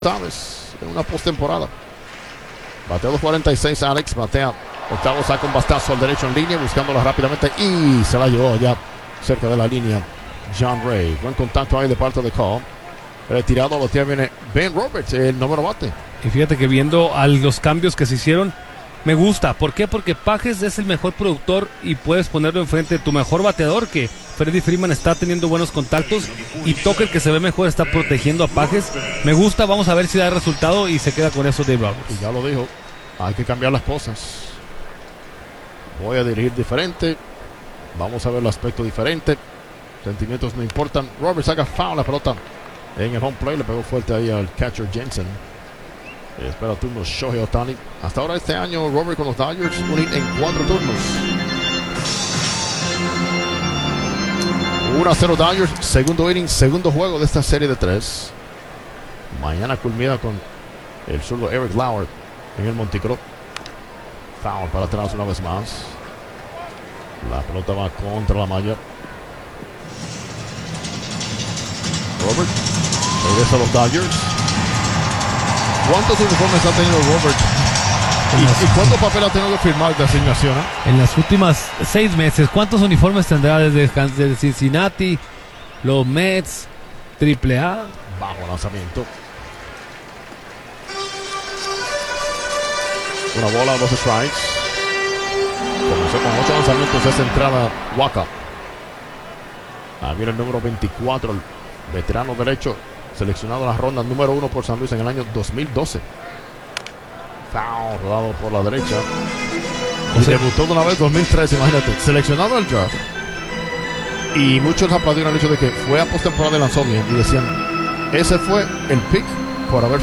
Sabes, en una postemporada. Bateo 46, Alex batea. Octavo saca un bastazo al derecho en línea, buscándola rápidamente y se la llevó allá cerca de la línea. John Ray, buen contacto ahí de parte de Cole. Retirado, batea viene Ben Roberts, el noveno bate. Y fíjate que viendo a los cambios que se hicieron, me gusta. ¿Por qué? Porque Pages es el mejor productor y puedes ponerlo enfrente de tu mejor bateador, que Freddie Freeman está teniendo buenos contactos, y Tucker, que se ve mejor, está protegiendo a Pages. Me gusta, vamos a ver si da resultado y se queda con eso Dave Roberts. Y ya lo dijo, hay que cambiar las cosas. Voy a dirigir diferente, vamos a ver el aspecto diferente. Sentimientos no importan. Roberts saca foul la pelota en el home play, le pegó fuerte ahí al catcher Jensen. Espera turnos Shohei Ohtani. Hasta ahora este año Robert con los Dodgers, un hit en 4 turnos. 1-0 Dodgers, segundo inning, segundo juego de esta serie de 3. Mañana culmina con el zurdo Eric Lauer en el Monticro. Foul para atrás una vez más. La pelota va contra la malla. Robert regresa a los Dodgers. ¿Cuántos uniformes ha tenido Robert? ¿Y cuánto papel ha tenido que firmar de asignación? En las últimas 6 meses, ¿cuántos uniformes tendrá desde Cincinnati, los Mets, AAA? Bajo lanzamiento. Una bola, 2 strikes. Comenzó con 8 lanzamientos esa entrada Waka. Ahí viene el número 24, el veterano derecho, seleccionado en la ronda número 1 por San Luis en el año 2012. Foul, rodado por la derecha. Y debutó de una vez 2013, imagínate, seleccionado al draft. Y muchos aplaudieron el hecho de que fue a postemporada y lanzó bien. Y decían, ese fue el pick por haber